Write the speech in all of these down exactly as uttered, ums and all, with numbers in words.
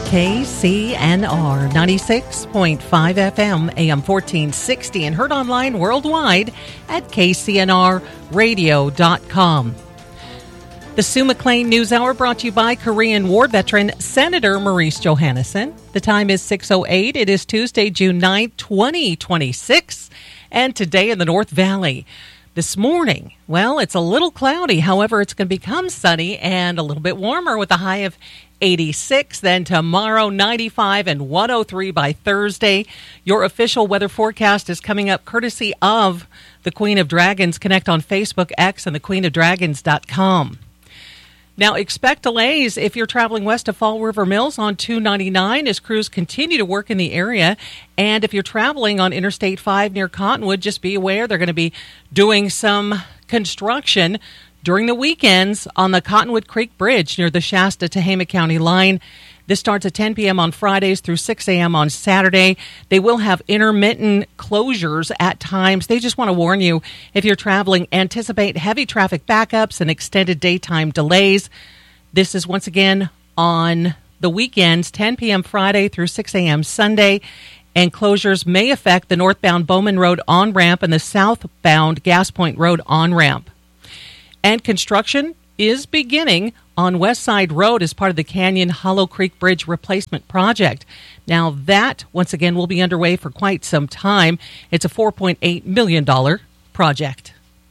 K C N R ninety-six point five F M, A M fourteen sixty, and heard online worldwide at K C N R radio dot com. The Sue McLean News Hour brought to you by Korean War veteran Senator Maurice Johannesson. The time is six oh eight. It is Tuesday, June ninth, twenty twenty-six, and today in the North Valley. This morning, well, it's a little cloudy. However, it's going to become sunny and a little bit warmer with a high of eighty-six. Then tomorrow, ninety-five and one oh three by Thursday. Your official weather forecast is coming up courtesy of the Queen of Dragons. Connect on Facebook, X, and the queen of dragons dot com. Now, expect delays if you're traveling west of Fall River Mills on two ninety-nine as crews continue to work in the area. And if you're traveling on Interstate five near Cottonwood, just be aware they're going to be doing some construction during the weekends on the Cottonwood Creek Bridge near the Shasta-Tehama County line. This starts at ten p.m. on Fridays through six a.m. on Saturday. They will have intermittent closures at times. They just want to warn you, if you're traveling, anticipate heavy traffic backups and extended daytime delays. This is once again on the weekends, ten p.m. Friday through six a.m. Sunday. And closures may affect the northbound Bowman Road on-ramp and the southbound Gas Point Road on-ramp. And construction is beginning on West Side Road as part of the Canyon Hollow Creek Bridge replacement project. Now that, once again, will be underway for quite some time. It's a four point eight million dollars project.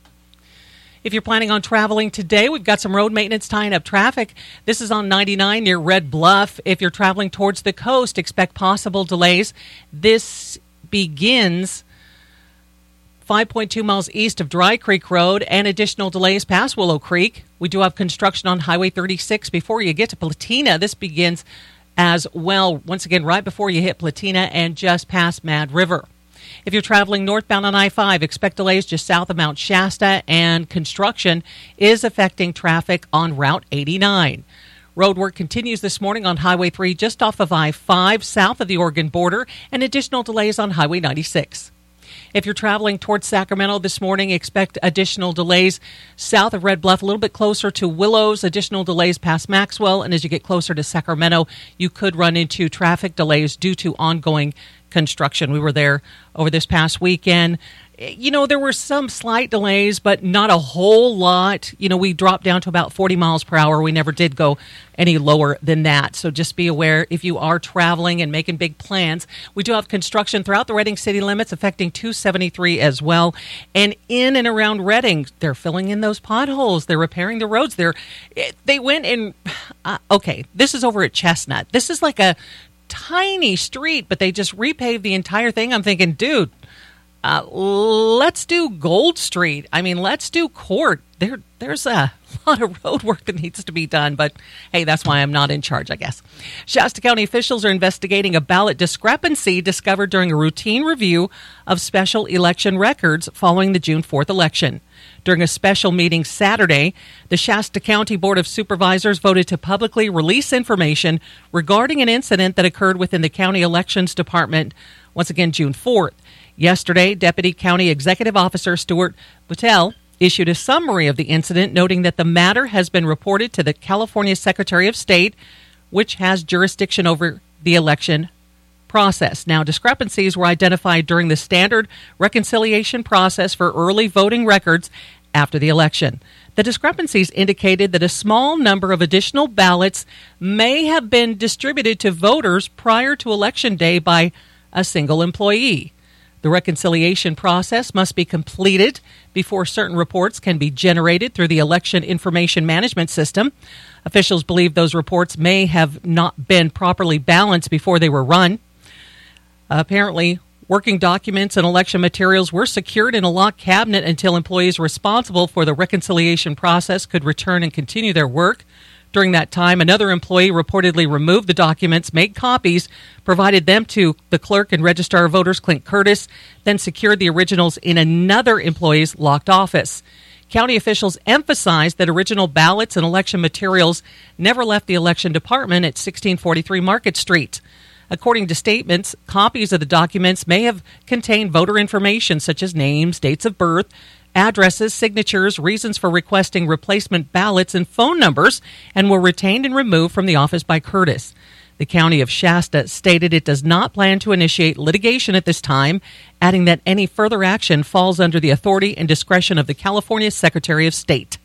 If you're planning on traveling today, we've got some road maintenance tying up traffic. This is on ninety-nine near Red Bluff. If you're traveling towards the coast, expect possible delays. This begins five point two miles east of Dry Creek Road and additional delays past Willow Creek. We do have construction on Highway thirty-six before you get to Platina. This begins as well, once again, right before you hit Platina and just past Mad River. If you're traveling northbound on I five, expect delays just south of Mount Shasta, and construction is affecting traffic on Route eighty-nine. Road work continues this morning on Highway three just off of I five south of the Oregon border, and additional delays on Highway ninety-six. If you're traveling towards Sacramento this morning, expect additional delays south of Red Bluff, a little bit closer to Willows, additional delays past Maxwell, and as you get closer to Sacramento, you could run into traffic delays due to ongoing construction. We were there over this past weekend. You know, there were some slight delays, but not a whole lot. You know, we dropped down to about forty miles per hour. We never did go any lower than that. So just be aware if you are traveling and making big plans. We do have construction throughout the Redding city limits affecting two seventy-three as well. And in and around Redding, they're filling in those potholes. They're repairing the roads. They're, they went in, uh, okay, this is over at Chestnut. This is like a tiny street, but they just repaved the entire thing. I'm thinking, dude, Uh, let's do Gold Street. I mean, let's do Court. There, there's a lot of road work that needs to be done, but hey, that's why I'm not in charge, I guess. Shasta County officials are investigating a ballot discrepancy discovered during a routine review of special election records following the June fourth election. During a special meeting Saturday, the Shasta County Board of Supervisors voted to publicly release information regarding an incident that occurred within the county elections department, once again, June fourth. Yesterday, Deputy County Executive Officer Stuart Buttel issued a summary of the incident, noting that the matter has been reported to the California Secretary of State, which has jurisdiction over the election process. Now, discrepancies were identified during the standard reconciliation process for early voting records after the election. The discrepancies indicated that a small number of additional ballots may have been distributed to voters prior to Election Day by a single employee. The reconciliation process must be completed before certain reports can be generated through the Election Information Management System. Officials believe those reports may have not been properly balanced before they were run. Uh, apparently, working documents and election materials were secured in a locked cabinet until employees responsible for the reconciliation process could return and continue their work. During that time, another employee reportedly removed the documents, made copies, provided them to the clerk and registrar of voters, Clint Curtis, then secured the originals in another employee's locked office. County officials emphasized that original ballots and election materials never left the election department at sixteen forty-three Market Street. According to statements, copies of the documents may have contained voter information such as names, dates of birth, addresses, signatures, reasons for requesting replacement ballots, and phone numbers, and were retained and removed from the office by Curtis. The County of Shasta stated it does not plan to initiate litigation at this time, adding that any further action falls under the authority and discretion of the California Secretary of State.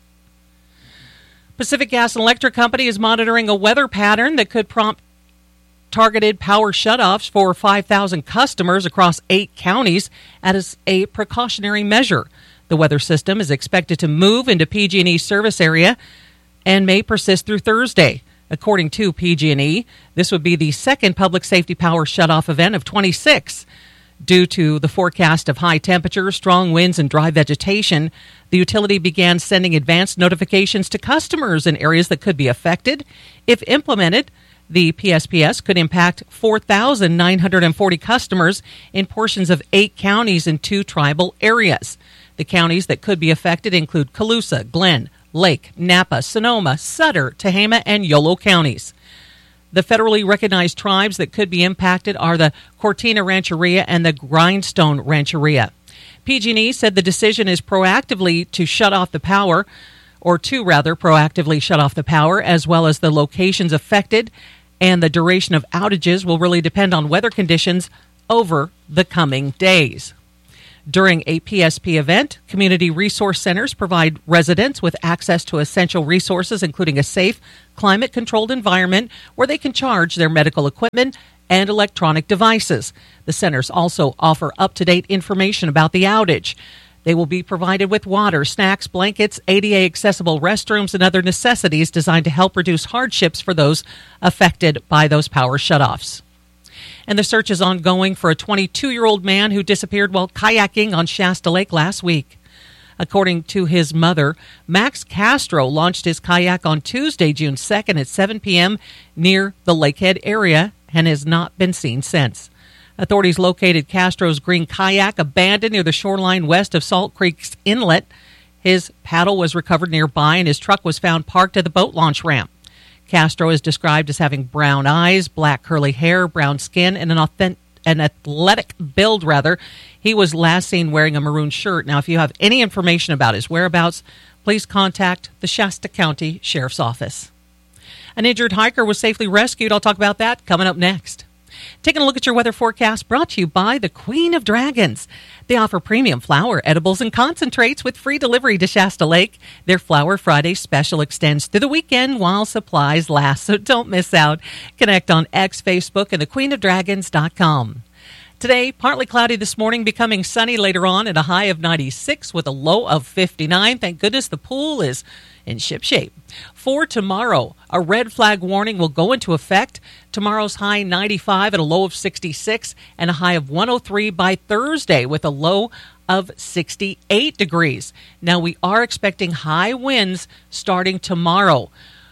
Pacific Gas and Electric Company is monitoring a weather pattern that could prompt targeted power shutoffs for five thousand customers across eight counties as a precautionary measure. The weather system is expected to move into P G and E service area and may persist through Thursday. According to P G and E, this would be the second public safety power shutoff event of twenty-six. Due to the forecast of high temperatures, strong winds, and dry vegetation, the utility began sending advance notifications to customers in areas that could be affected. If implemented, the P S P S could impact four thousand nine hundred forty customers in portions of eight counties in two tribal areas. The counties that could be affected include Colusa, Glenn, Lake, Napa, Sonoma, Sutter, Tehama, and Yolo counties. The federally recognized tribes that could be impacted are the Cortina Rancheria and the Grindstone Rancheria. P G and E said the decision is proactively to shut off the power, or to rather proactively shut off the power, as well as the locations affected, and the duration of outages will really depend on weather conditions over the coming days. During a P S P event, community resource centers provide residents with access to essential resources, including a safe, climate-controlled environment where they can charge their medical equipment and electronic devices. The centers also offer up-to-date information about the outage. They will be provided with water, snacks, blankets, A D A-accessible restrooms, and other necessities designed to help reduce hardships for those affected by those power shutoffs. And the search is ongoing for a twenty-two-year-old man who disappeared while kayaking on Shasta Lake last week. According to his mother, Max Castro launched his kayak on Tuesday, June second at seven p.m. near the Lakehead area and has not been seen since. Authorities located Castro's green kayak abandoned near the shoreline west of Salt Creek's inlet. His paddle was recovered nearby and his truck was found parked at the boat launch ramp. Castro is described as having brown eyes, black curly hair, brown skin, and an authentic, an athletic build, rather. He was last seen wearing a maroon shirt. Now, if you have any information about his whereabouts, please contact the Shasta County Sheriff's Office. An injured hiker was safely rescued. I'll talk about that coming up next. Taking a look at your weather forecast brought to you by the Queen of Dragons. They offer premium flour, edibles, and concentrates with free delivery to Shasta Lake. Their Flower Friday special extends through the weekend while supplies last, so don't miss out. Connect on X, Facebook, and the queen of dragons dot com. Today, partly cloudy this morning, becoming sunny later on at a high of ninety-six with a low of fifty-nine. Thank goodness the pool is in ship shape. For tomorrow, a red flag warning will go into effect. Tomorrow's high ninety-five and a low of sixty-six and a high of one oh three by Thursday with a low of sixty-eight degrees. Now, we are expecting high winds starting tomorrow.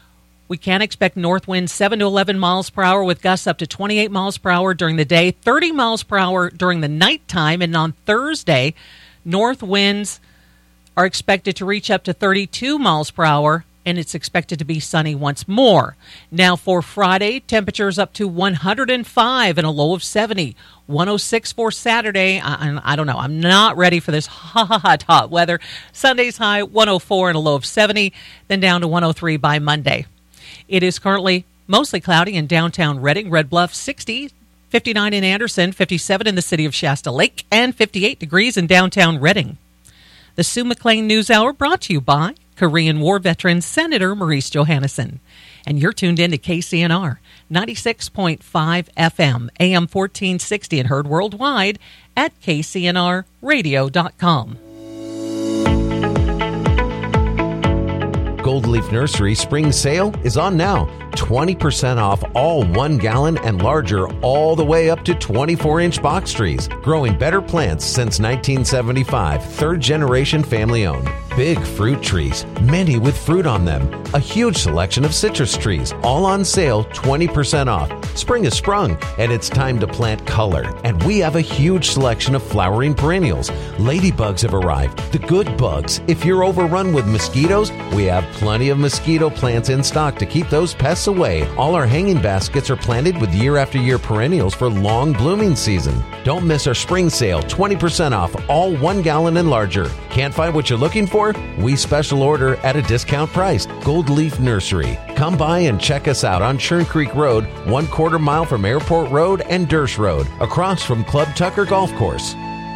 We can expect north winds seven to eleven miles per hour with gusts up to twenty-eight miles per hour during the day, thirty miles per hour during the nighttime. And on Thursday, north winds are expected to reach up to thirty-two miles per hour, and it's expected to be sunny once more. Now for Friday, temperatures up to one hundred five and a low of seventy. one oh six for Saturday. I, I don't know. I'm not ready for this hot, hot weather. Sunday's high one oh four and a low of seventy, then down to one oh three by Monday. It is currently mostly cloudy in downtown Redding, Red Bluff, sixty, fifty-nine in Anderson, fifty-seven in the city of Shasta Lake, and fifty-eight degrees in downtown Redding. The Sue McLean News Hour brought to you by Korean War veteran Senator Maurice Johannesson. And you're tuned in to K C N R, ninety-six point five F M, A M fourteen sixty, and heard worldwide at K C N R radio dot com. Gold Leaf Nursery spring sale is on now. twenty percent off all one gallon and larger all the way up to twenty-four inch box trees. Growing better plants since nineteen seventy-five. Third generation family owned. Big fruit trees, many with fruit on them. A huge selection of citrus trees, all on sale, twenty percent off. Spring has sprung and it's time to plant color. And we have a huge selection of flowering perennials. Ladybugs have arrived. The good bugs. If you're overrun with mosquitoes, we have plenty of mosquito plants in stock to keep those pests away. All our hanging baskets are planted with year after year perennials for long blooming season. Don't miss our spring sale, twenty percent off all one gallon and larger. Can't find what you're looking for? We special order at a discount price. Gold Leaf Nursery. Come by and check us out on Churn Creek Road, one quarter mile from Airport Road and Dersh Road, across from Club Tucker Golf Course.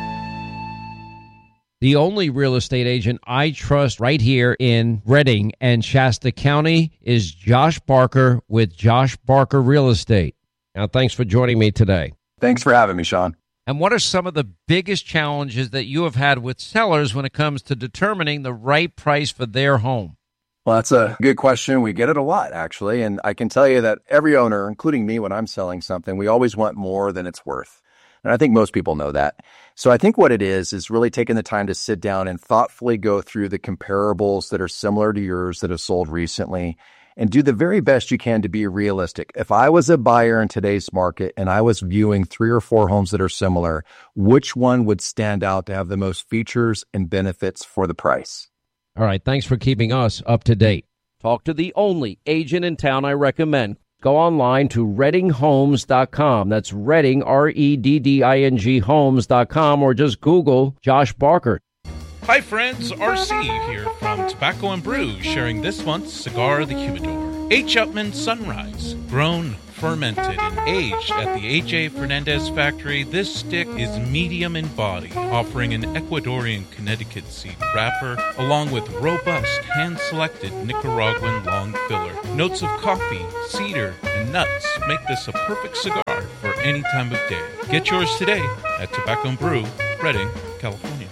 The only real estate agent I trust right here in Redding and Shasta County is Josh Barker with Josh Barker Real Estate. Now, thanks for joining me today. Thanks for having me, Sean. And what are some of the biggest challenges that you have had with sellers when it comes to determining the right price for their home? Well, that's a good question. We get it a lot, actually. And I can tell you that every owner, including me when I'm selling something, we always want more than it's worth. And I think most people know that. So I think what it is, is really taking the time to sit down and thoughtfully go through the comparables that are similar to yours that have sold recently and do the very best you can to be realistic. If I was a buyer in today's market and I was viewing three or four homes that are similar, which one would stand out to have the most features and benefits for the price? All right, thanks for keeping us up to date. Talk to the only agent in town I recommend. Go online to redding homes dot com. That's Redding, R E D D I N G homes dot com, or just Google Josh Barker. Hi friends, R C here from Tobacco and Brew, sharing this month's Cigar of the Humidor. H. Upmann Sunrise, grown, fermented, and aged at the A J Fernandez factory, this stick is medium in body, offering an Ecuadorian Connecticut seed wrapper, along with robust, hand-selected Nicaraguan long filler. Notes of coffee, cedar, and nuts make this a perfect cigar for any time of day. Get yours today at Tobacco and Brew, Redding, California.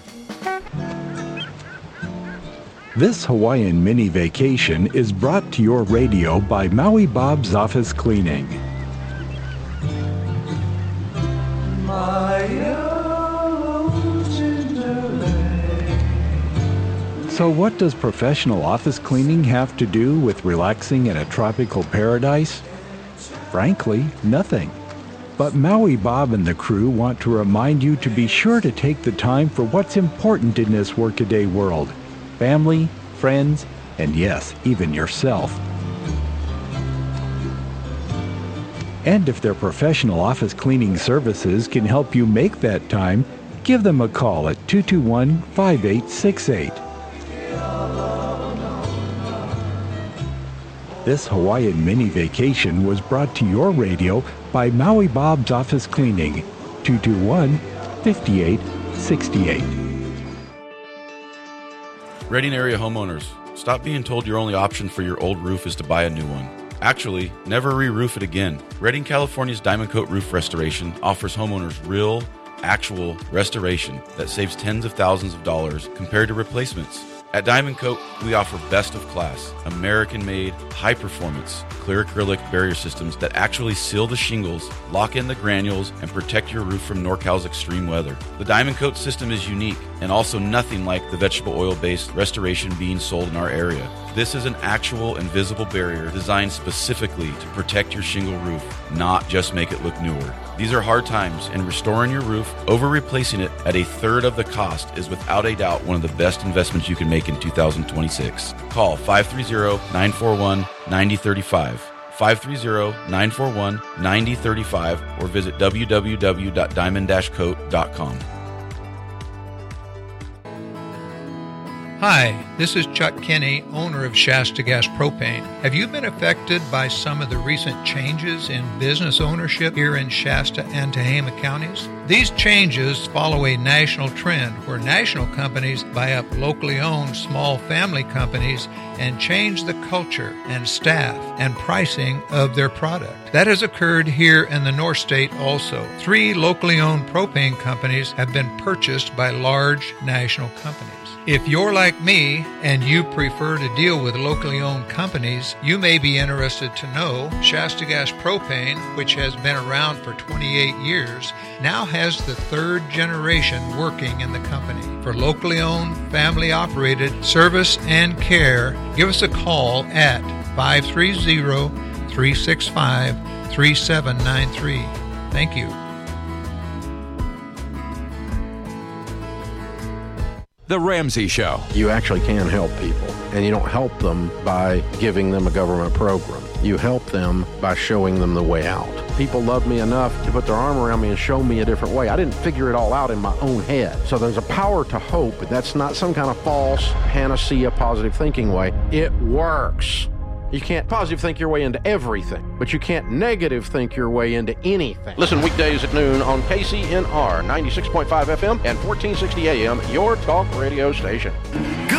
This Hawaiian mini vacation is brought to your radio by Maui Bob's Office Cleaning. So what does professional office cleaning have to do with relaxing in a tropical paradise? Frankly, nothing. But Maui Bob and the crew want to remind you to be sure to take the time for what's important in this workaday world. Family, friends, and yes, even yourself. And if their professional office cleaning services can help you make that time, give them a call at two two one, five eight six eight. This Hawaiian mini vacation was brought to your radio by Maui Bob's Office Cleaning, two two one, five eight six eight. Redding area homeowners, stop being told your only option for your old roof is to buy a new one. Actually, never re-roof it again. Redding, California's Diamond Coat Roof Restoration offers homeowners real, actual restoration that saves tens of thousands of dollars compared to replacements. At Diamond Coat, we offer best of class, American-made, high-performance, clear acrylic barrier systems that actually seal the shingles, lock in the granules, and protect your roof from NorCal's extreme weather. The Diamond Coat system is unique and also nothing like the vegetable oil-based restoration being sold in our area. This is an actual invisible barrier designed specifically to protect your shingle roof, not just make it look newer. These are hard times, and restoring your roof over replacing it at a third of the cost is without a doubt one of the best investments you can make in two thousand twenty-six. Call five three zero, nine four one, nine zero three five, five three zero, nine four one, nine zero three five, or visit w w w dot diamond dash coat dot com. Hi, this is Chuck Kinney, owner of Shasta Gas Propane. Have you been affected by some of the recent changes in business ownership here in Shasta and Tehama counties? These changes follow a national trend where national companies buy up locally owned small family companies and change the culture and staff and pricing of their product. That has occurred here in the North State also. Three locally owned propane companies have been purchased by large national companies. If you're like me and you prefer to deal with locally owned companies, you may be interested to know Shasta Gas Propane, which has been around for twenty-eight years, now has the third generation working in the company. For locally owned, family operated service and care, give us a call at five three zero, three six five, three seven nine three. Thank you. The Ramsey Show. You actually can help people, and you don't help them by giving them a government program. You help them by showing them the way out. People love me enough to put their arm around me and show me a different way. I didn't figure it all out in my own head. So there's a power to hope. That's not some kind of false panacea, positive thinking way. It works. You can't positive think your way into everything, but you can't negative think your way into anything. Listen weekdays at noon on K C N R ninety-six point five F M and fourteen sixty A M, your talk radio station.